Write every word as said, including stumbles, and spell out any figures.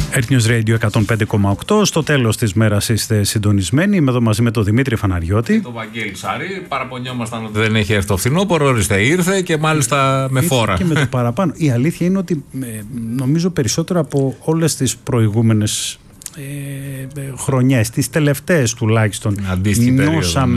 Earth News Radio εκατόν πέντε κόμμα οκτώ. Στο τέλος της μέρας είστε συντονισμένοι. Είμαι εδώ μαζί με τον Δημήτρη Φαναριώτη. Και τον Βαγγέλη Σαρή. Παραπονιόμασταν ότι δεν έχει έρθει το φθινόπωρο. Ορίστε, ήρθε και μάλιστα με φόρα. Και με το παραπάνω. Η αλήθεια είναι ότι νομίζω περισσότερο από όλες τις προηγούμενες ε, χρονιές, τις τελευταίες τουλάχιστον, νιώσαμε